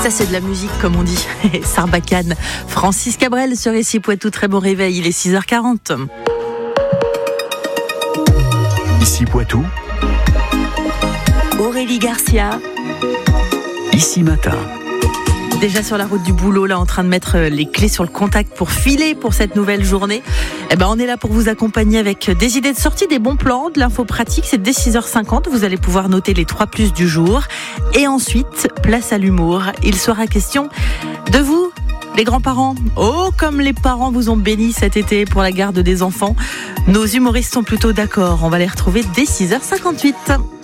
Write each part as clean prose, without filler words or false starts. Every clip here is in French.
Ça c'est de la musique comme on dit. Sarbacane, Francis Cabrel sur Ici Poitou, très bon réveil, il est 6h40. Ici Poitou, Aurélie Garcia. Ici Matin. Déjà sur la route du boulot, là en train de mettre les clés sur le contact pour filer pour cette nouvelle journée. On est là pour vous accompagner avec des idées de sortie, des bons plans, de l'info pratique. C'est dès 6h50, vous allez pouvoir noter les 3+ du jour. Et ensuite, place à l'humour. Il sera question de vous, les grands-parents. Oh, comme les parents vous ont béni cet été pour la garde des enfants. Nos humoristes sont plutôt d'accord. On va les retrouver dès 6h58.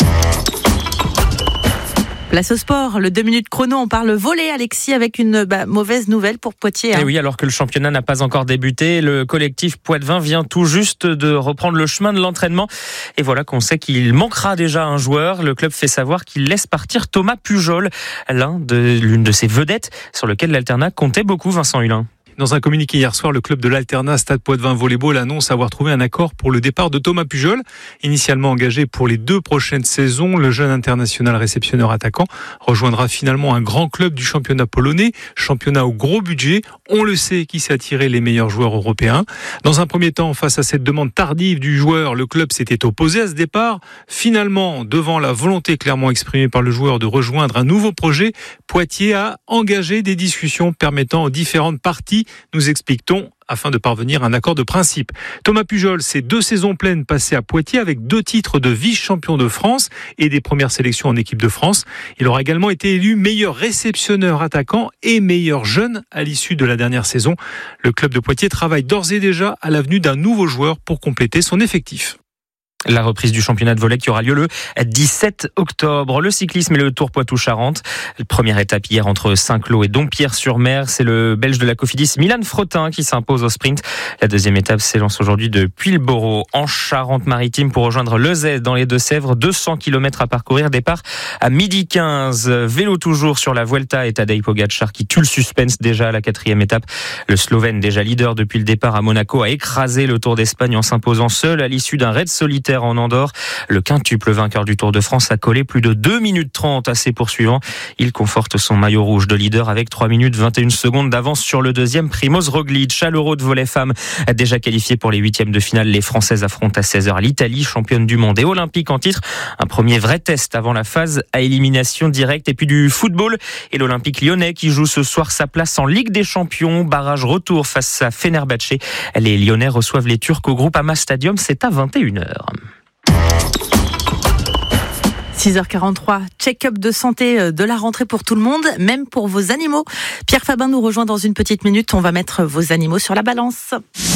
Place au sport, le 2 minutes chrono, on parle volley, Alexis, avec une mauvaise nouvelle pour Poitiers. Et oui, alors que le championnat n'a pas encore débuté, le collectif Poitvin vient tout juste de reprendre le chemin de l'entraînement. Et voilà qu'on sait qu'il manquera déjà un joueur. Le club fait savoir qu'il laisse partir Thomas Pujol, l'une de ses vedettes sur lequel l'Alternat comptait beaucoup, Vincent Hulin. Dans un communiqué hier soir, le club de l'Alternat Stade Poitvin Volleyball annonce avoir trouvé un accord pour le départ de Thomas Pujol. Initialement engagé pour les 2 prochaines saisons, le jeune international réceptionneur attaquant rejoindra finalement un grand club du championnat polonais, championnat au gros budget. On le sait, qui sait attirer les meilleurs joueurs européens. Dans un premier temps, face à cette demande tardive du joueur, le club s'était opposé à ce départ. Finalement, devant la volonté clairement exprimée par le joueur de rejoindre un nouveau projet, Poitiers a engagé des discussions permettant aux différentes parties, nous explique-t-on, afin de parvenir à un accord de principe. Thomas Pujol, c'est 2 saisons pleines passées à Poitiers avec 2 titres de vice-champion de France et des premières sélections en équipe de France. Il aura également été élu meilleur réceptionneur attaquant et meilleur jeune à l'issue de la dernière saison. Le club de Poitiers travaille d'ores et déjà à l'avenue d'un nouveau joueur pour compléter son effectif. La reprise du championnat de volley qui aura lieu le 17 octobre. Le cyclisme et le Tour Poitou-Charentes. Première étape hier entre Saint-Cloud et Dompierre-sur-Mer. C'est le Belge de la Cofidis, Milan Frottin, qui s'impose au sprint. La deuxième étape s'élance aujourd'hui de Puyllboro en Charente-Maritime pour rejoindre Lezay dans les Deux-Sèvres. 200 km à parcourir. Départ à 12h15. Vélo toujours sur la Vuelta et Tadej Pogačar qui tue le suspense déjà à la 4e étape. Le Slovène, déjà leader depuis le départ à Monaco, a écrasé le Tour d'Espagne en s'imposant seul à l'issue d'un raid solitaire en Andorre. Le quintuple vainqueur du Tour de France a collé plus de 2 minutes 30 à ses poursuivants. Il conforte son maillot rouge de leader avec 3 minutes 21 secondes d'avance sur le deuxième, Primoz Roglic. À l'Euro de volley femmes, déjà qualifié pour les 8e de finale, les Françaises affrontent à 16h l'Italie, championne du monde et olympique en titre. Un premier vrai test avant la phase à élimination directe. Et puis du football et l'Olympique lyonnais qui joue ce soir sa place en Ligue des Champions. Barrage retour face à Fenerbahçe. Les Lyonnais reçoivent les Turcs au Groupama Stadium. C'est à 21h. 6h43, check-up de santé de la rentrée pour tout le monde, même pour vos animaux. Pierre Fabin nous rejoint dans une petite minute. On va mettre vos animaux sur la balance.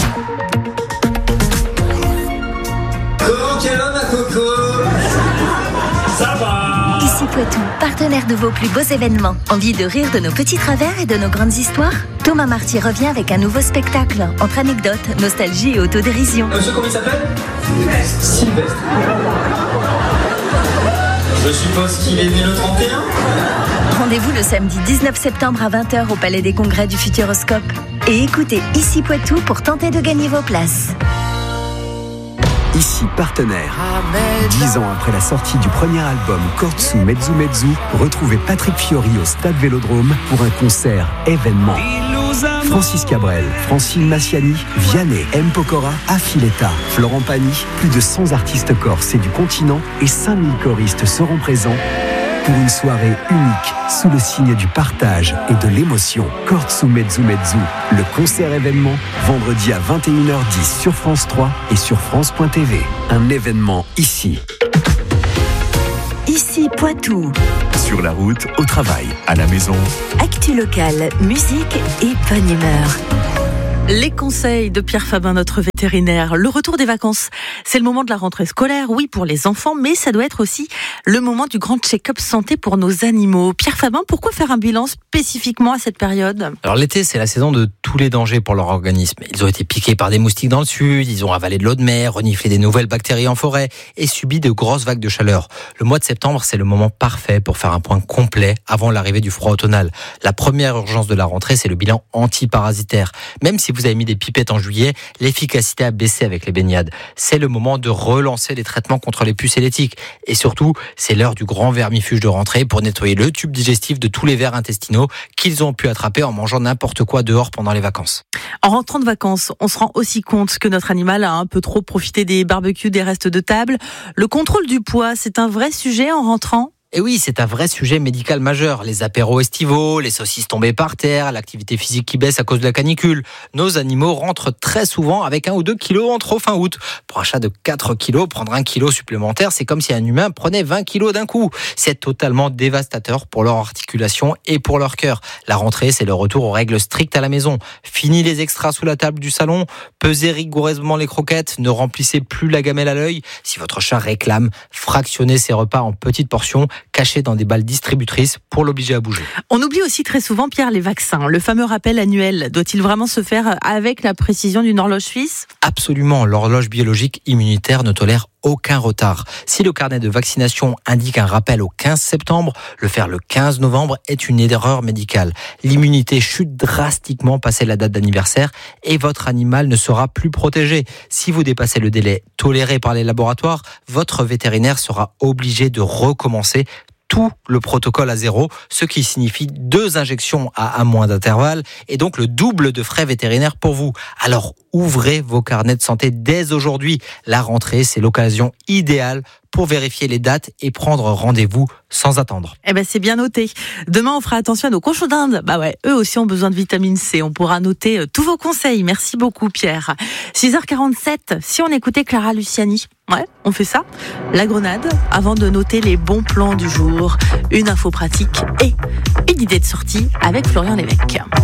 Comment qu'elle va, ma coco? Ça va. Ici Poitou, partenaire de vos plus beaux événements. Envie de rire de nos petits travers et de nos grandes histoires? Thomas Marty revient avec un nouveau spectacle, entre anecdotes, nostalgie et autodérision. Monsieur, comment il s'appelle? Sylvestre. Je suppose qu'il est né le 31. Rendez-vous le samedi 19 septembre à 20h au Palais des Congrès du Futuroscope. Et écoutez Ici Poitou pour tenter de gagner vos places. Ici partenaire. 10 ans après la sortie du premier album Kortsu Mezzu Mezzu, retrouvez Patrick Fiori au Stade Vélodrome pour un concert événement. Francis Cabrel, Francine Massiani, Vianney, M. Pokora, Affiletta, Florent Pagny, plus de 100 artistes corses et du continent et 5000 choristes seront présents pour une soirée unique sous le signe du partage et de l'émotion. Kortsu Mezzu Mezzu, le concert événement, vendredi à 21h10 sur France 3 et sur France.tv. Un événement ici. Ici Poitou. Sur la route, au travail, à la maison. Actu locale, musique et bonne humeur. Les conseils de Pierre Fabin, notre vétérinaire. Le retour des vacances, c'est le moment de la rentrée scolaire, oui, pour les enfants, mais ça doit être aussi le moment du grand check-up santé pour nos animaux. Pierre Fabin, pourquoi faire un bilan spécifiquement à cette période ? Alors l'été, c'est la saison de tous les dangers pour leur organisme. Ils ont été piqués par des moustiques dans le sud, ils ont avalé de l'eau de mer, reniflé des nouvelles bactéries en forêt et subi de grosses vagues de chaleur. Le mois de septembre, c'est le moment parfait pour faire un point complet avant l'arrivée du froid automnal. La première urgence de la rentrée, c'est le bilan antiparasitaire. Même si vous avez mis des pipettes en juillet, l'efficacité a baissé avec les baignades. C'est le moment de relancer les traitements contre les puces et les tiques. Et surtout, c'est l'heure du grand vermifuge de rentrée pour nettoyer le tube digestif de tous les vers intestinaux intestinaux qu'ils ont pu attraper en mangeant n'importe quoi dehors pendant les vacances. En rentrant de vacances, on se rend aussi compte que notre animal a un peu trop profité des barbecues, des restes de table. Le contrôle du poids, c'est un vrai sujet en rentrant ? Et oui, c'est un vrai sujet médical majeur. Les apéros estivaux, les saucisses tombées par terre, l'activité physique qui baisse à cause de la canicule. Nos animaux rentrent très souvent avec 1 ou 2 kilos en trop fin août. Pour un chat de 4 kilos, prendre 1 kilo supplémentaire, c'est comme si un humain prenait 20 kilos d'un coup. C'est totalement dévastateur pour leur articulation et pour leur cœur. La rentrée, c'est le retour aux règles strictes à la maison. Fini les extras sous la table du salon, pesez rigoureusement les croquettes, ne remplissez plus la gamelle à l'œil. Si votre chat réclame, fractionnez ses repas en petites portions, cachés dans des balles distributrices pour l'obliger à bouger. On oublie aussi très souvent, Pierre, les vaccins. Le fameux rappel annuel, doit-il vraiment se faire avec la précision d'une horloge suisse ? Absolument, l'horloge biologique immunitaire ne tolère aucun retard. Si le carnet de vaccination indique un rappel au 15 septembre, le faire le 15 novembre est une erreur médicale. L'immunité chute drastiquement passé la date d'anniversaire et votre animal ne sera plus protégé. Si vous dépassez le délai toléré par les laboratoires, votre vétérinaire sera obligé de recommencer tout le protocole à 0, ce qui signifie 2 injections à 1 mois d'intervalle et donc le double de frais vétérinaires pour vous. Alors ouvrez vos carnets de santé dès aujourd'hui. La rentrée, c'est l'occasion idéale pour vérifier les dates et prendre rendez-vous sans attendre. Eh ben, c'est bien noté. Demain, on fera attention à nos cochons d'Inde. Bah ouais, eux aussi ont besoin de vitamine C. On pourra noter tous vos conseils. Merci beaucoup, Pierre. 6h47, si on écoutait Clara Luciani. Ouais, on fait ça. La grenade, avant de noter les bons plans du jour. Une info pratique et une idée de sortie avec Florian Lévesque.